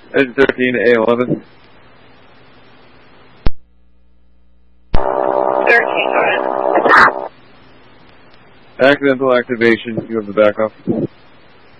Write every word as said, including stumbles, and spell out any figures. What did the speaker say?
Engine thirteen, A eleven. thirteen, go ahead. Accidental activation, you have the backup.